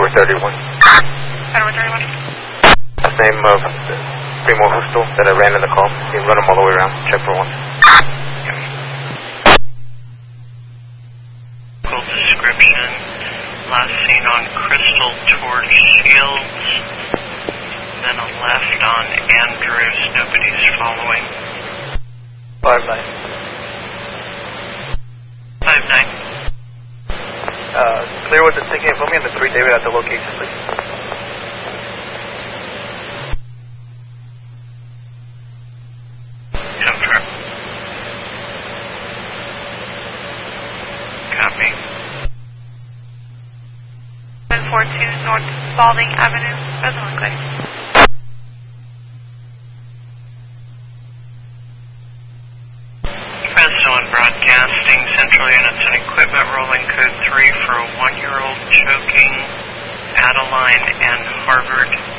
Federal 31. Federal 31. Last name of Primo Justo that I ran in the call. You can run them all the way around. Check for one. Full description. Last seen on Crystal Torch Shields. Then a left on Andrews. Nobody's following. 5-9. 5-9. Clear with the sinking for me and the 3 David at the location, please. Confirm. Copy. 742 North Spalding Avenue, Rosamond Clay. Fresno and Broadcasting, Central Units and Equipment, rolling code 3 for a 1-year-old choking Adeline and Harvard.